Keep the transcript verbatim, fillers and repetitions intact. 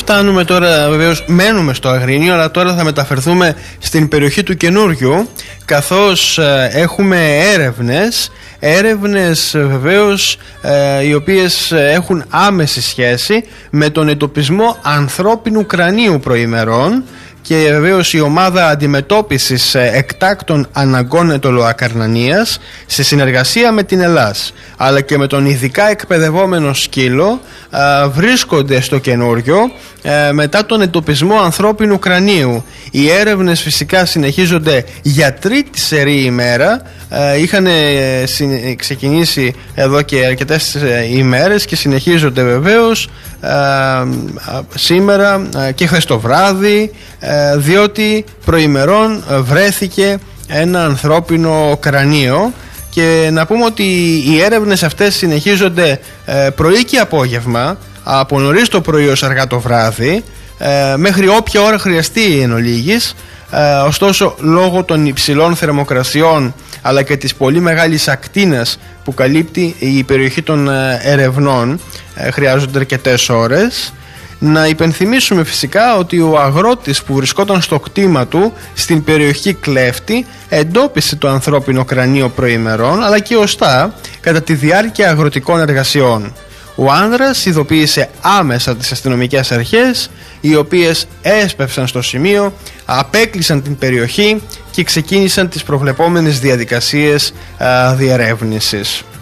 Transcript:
φτάνουμε τώρα, βεβαίως μένουμε στο Αγρίνιο, αλλά τώρα θα μεταφερθούμε στην περιοχή του Καινούριου, καθώς ε, έχουμε έρευνες έρευνες βεβαίως ε, οι οποίες έχουν άμεση σχέση με τον εντοπισμό ανθρώπινου κρανίου προημερών, και βεβαίως η ομάδα αντιμετώπισης εκτάκτων αναγκών ετωλοακαρνανίας σε συνεργασία με την Ελλάς αλλά και με τον ειδικά εκπαιδευόμενο σκύλο α, βρίσκονται στο Καινούριο α, μετά τον εντοπισμό ανθρώπινου κρανίου. Οι έρευνες φυσικά συνεχίζονται για τρίτη σερή ημέρα. α, είχαν ξεκινήσει εδώ και αρκετές ημέρες και συνεχίζονται βεβαίως α, α, σήμερα α, και χθες το βράδυ, διότι προημερών βρέθηκε ένα ανθρώπινο κρανίο. Και να πούμε ότι οι έρευνες αυτές συνεχίζονται πρωί και απόγευμα, από νωρίς το πρωί ως αργά το βράδυ, μέχρι όποια ώρα χρειαστεί εν ολίγης. Ωστόσο, λόγω των υψηλών θερμοκρασιών αλλά και της πολύ μεγάλης ακτίνας που καλύπτει η περιοχή των ερευνών, χρειάζονται αρκετές ώρες. Να υπενθυμίσουμε φυσικά ότι ο αγρότης που βρισκόταν στο κτήμα του στην περιοχή Κλέφτη εντόπισε το ανθρώπινο κρανίο προημερών αλλά και οστά κατά τη διάρκεια αγροτικών εργασιών. Ο άνδρας ειδοποίησε άμεσα τις αστυνομικές αρχές, οι οποίες έσπευσαν στο σημείο, απέκλεισαν την περιοχή και ξεκίνησαν τις προβλεπόμενες διαδικασίες α, διερεύνησης.